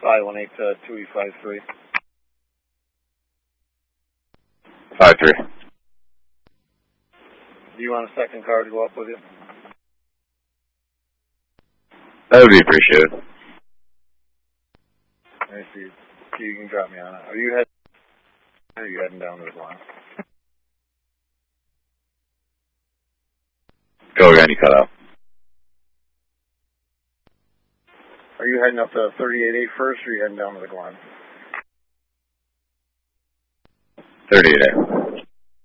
518-2E53. 53. Do you want a second car to go up with you? That would be appreciated. Let me see. You can drop me on it. Are you heading down to the line? Go again, you cut out. Are you heading up to 38A first, or are you heading down to the Glen? 38A.